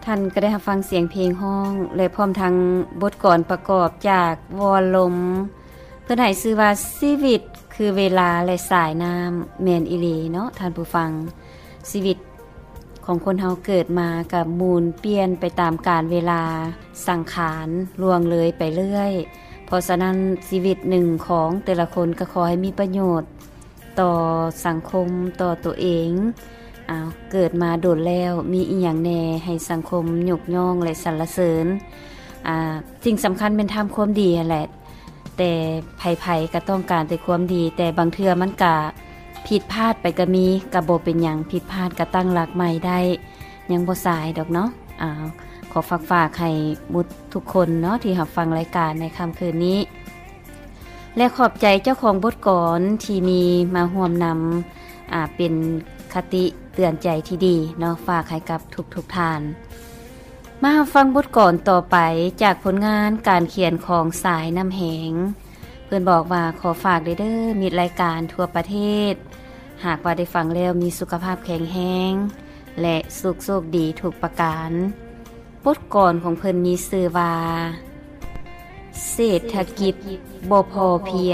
ท่านก็ได้รับฟังเสียงเพลงฮ้องและพร้อมทั้งบทกลอนประกอบจากวอลลมเพิ่นให้ชื่อว่าชีวิตคือเวลาและสายน้ำแม่นอีหลีเนาะท่านผู้ฟังชีวิตของคนเฮาเกิดมากับมูลเปลี่ยนไปตามกาลเวลาสังขารล่วงเลยไปเรื่อยเพราะฉะนั้นชีวิตหนึ่งของแต่ละคนก็ขอให้มีประโยชน์ต่อสังคมต่อตัวเองเกิดมาโดดแล้วมีอีหยังแน่ให้สังคมยกย่องและสรรเสริญสิ่งสำคัญเป็นทำความดีแหละแต่ไผๆก็ต้องการแต่ความดีแต่บางเทื่อมันก็ผิดพลาดไปก็มีก็บ่เป็นหยังผิดพลาดก็ตั้งหลักใหม่ได้ยังบ่สายดอกเนาะขอฝากให้บุตรทุกคนเนาะที่รับฟังรายการในค่ำคืนนี้และขอบใจเจ้าของบทกลอนที่มีมาร่วมนำเป็นคติเตือนใจที่ดีเนาะฝากให้กับทุกท่านมาฟังบทกลอนต่อไปจากผลงานการเขียนของสายน้ำแหงเพื่อนบอกว่าขอฝากเด้อมีรายการทั่วประเทศหากว่าได้ฟังแล้วมีสุขภาพแข็งแรงและสุขโชคดีทุกประการบทกลอนของเพิ่นมีชื่อว่าเศรษฐกิจบ่พอเพียง